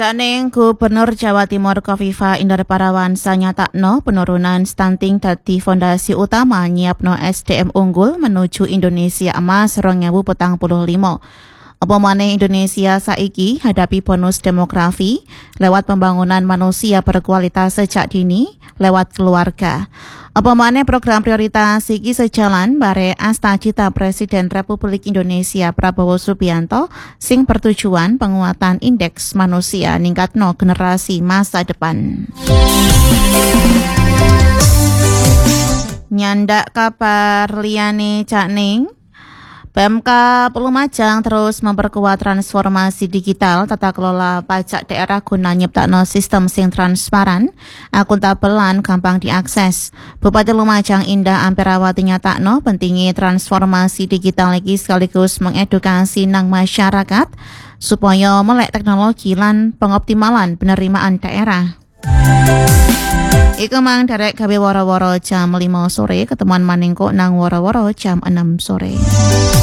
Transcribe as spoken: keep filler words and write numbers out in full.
Janing Gubernur Jawa Timur Kofifa Indar Parawansa nyatakno penurunan stunting dadi fondasi utama nyiapno S D M unggul menuju Indonesia Emas dua ribu empat puluh lima. Apa maneh Indonesia saiki hadapi bonus demografi lewat pembangunan manusia berkualitas sejak dini lewat keluarga. Apa maneh program prioritas iki sejalan bare asta cita Presiden Republik Indonesia Prabowo Subianto sing bertujuan penguatan indeks manusia ningkatno generasi masa depan. Nyandak kabar liyane Cak Ning, P M K Lumajang terus memperkuat transformasi digital tata kelola pajak daerah guna nyiptakno sistem sing transparan, akuntabel lan gampang diakses. Bupati Lumajang Indah Amperawati nyatakno pentingnya transformasi digital iki sekaligus mengedukasi nang masyarakat supaya melek teknologi lan pengoptimalan penerimaan daerah. Iku mang derek gawe woro-woro jam lima sore, ketemuan maningko nang woro-woro jam enam sore.